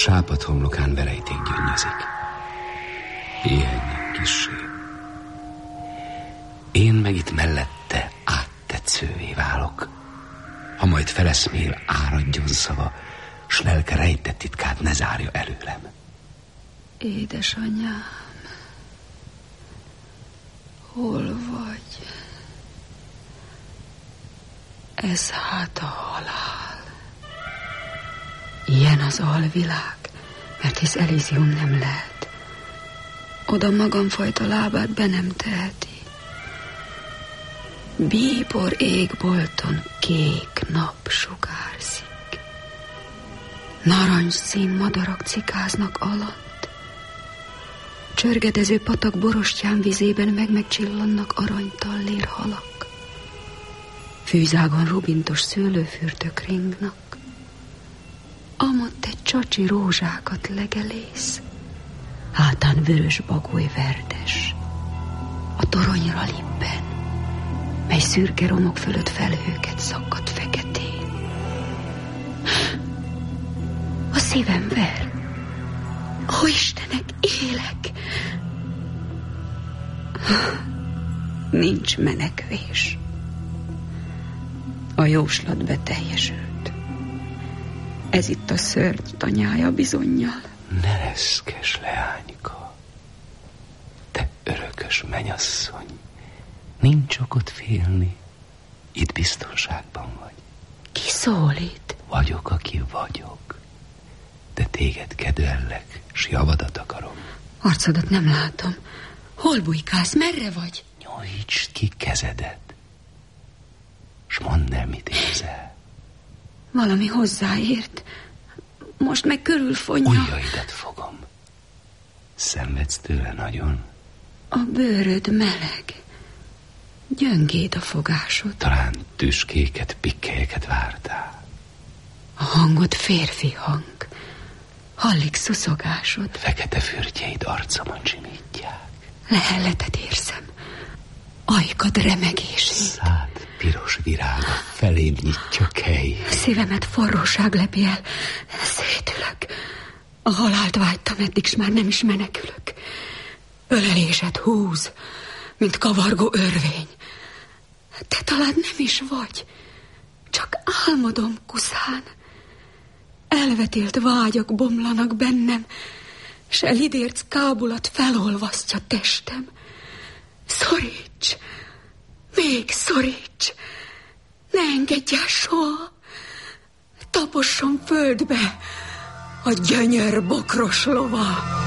sápad homlokán verejték gyöngyözik. Éhenyen kissé. Én meg itt mellette áttetszővé válok. Ha majd feleszmél, áradjon szava, s lelke rejtett titkát ne zárja előlem. Édesanyám, hol vagy? Ez hát a halál. Ilyen az alvilág, mert hisz Elysium nem lehet. Oda magamfajta lábát be nem teheti. Bíbor égbolton kék nap sugárzik. Narancsszín madarak cikáznak alatt. Csörgedező patak borostyán vizében megcsillannak aranytallér halak. Fűzágon rubintos szőlőfürtök ringnak. Amott egy csacsi rózsákat legelész. Hátán vörös bagoly verdes. A toronyra libben, mely szürke romok fölött felhőket szakadt feketén. A szívem ver. Ó, Istenek, élek! Nincs menekvés. A jóslat beteljesült. Ez itt a szörny tanyája bizonnyal. Ne reszkes, leányka. Te örökös menyasszony. Nincs okot félni. Itt biztonságban vagy. Ki szólít? Vagyok, aki vagyok. De téged kedvellek, s javadat akarom. Arcodat nem látom. Hol bujkálsz? Merre vagy? Nyújtsd ki kezedet, s mondd el, mit érzel. Valami hozzáért. Most meg körülfonja. Ujjaidat fogom. Szenvedsz tőle nagyon? A bőröd meleg. Gyöngéd a fogásod. Talán tüskéket, pikkelyeket vártál. A hangod férfi hang. Hallik szuszogásod. Fekete fürtjeid arcomat csimítják. Lehelletet érzem. Ajkad remegését. Szád piros virága felém nyitja kej. Szívemet forróság lepi el. Szétülök. A halált vágytam eddig, s már nem is menekülök. Ölelésed húz, mint kavargó örvény. Te talán nem is vagy. Csak álmodom kuszán. Elvetélt vágyak bomlanak bennem, s elidérc kábulat felolvasztja testem. Szoríts! Még szoríts! Ne engedj el soha! Taposson földbe a gyönyör bokros lova!